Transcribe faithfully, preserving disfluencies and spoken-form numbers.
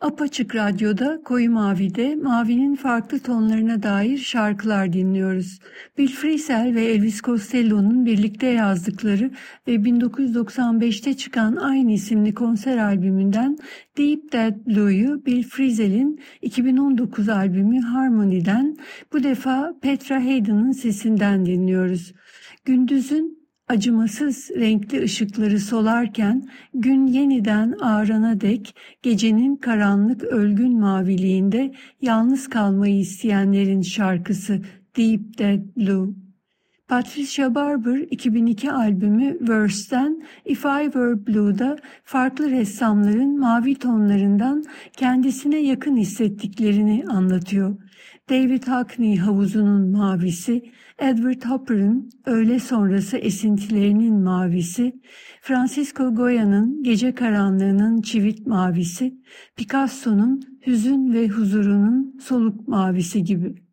Apaçık Radyo'da Koyu Mavi'de mavinin farklı tonlarına dair şarkılar dinliyoruz. Bill Frisell ve Elvis Costello'nun birlikte yazdıkları ve bin dokuz yüz doksan beşte çıkan aynı isimli konser albümünden Deep Dead Blue'yu Bill Frisell'in iki bin on dokuz albümü Harmony'den, bu defa Petra Haden'ın sesinden dinliyoruz. Gündüzün acımasız renkli ışıkları solarken gün yeniden ağarana dek gecenin karanlık ölgün maviliğinde yalnız kalmayı isteyenlerin şarkısı Deep Dead Blue. Patricia Barber iki bin iki albümü Verse'den If I Were Blue'da farklı ressamların mavi tonlarından kendisine yakın hissettiklerini anlatıyor. David Hockney havuzunun mavisi, Edward Hopper'ın öğle sonrası esintilerinin mavisi, Francisco Goya'nın gece karanlığının çivit mavisi, Picasso'nun hüzün ve huzurunun soluk mavisi gibi.